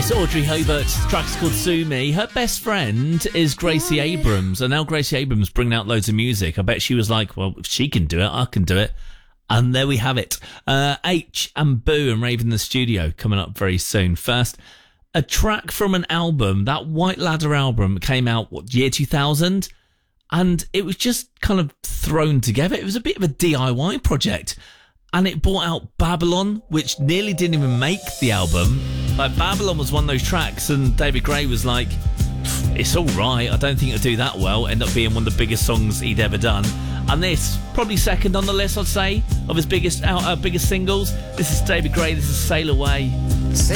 It's Audrey Hobart. The track's called Sue Me. Her best friend is Gracie Abrams, and now Gracie Abrams bringing out loads of music. I bet she was like, well, if she can do it, I can do it. And there we have it. H and Boo and Rave in the Studio coming up very soon. First, a track from an album, that White Ladder album came out, year 2000? And it was just kind of thrown together. It was a bit of a DIY project. And it brought out Babylon, which nearly didn't even make the album. Like, Babylon was one of those tracks, and David Gray was like, it's all right, I don't think it'll do that well. Ended up being one of the biggest songs he'd ever done. And this, probably second on the list, I'd say, of his biggest singles. This is David Gray, this is Sail Away.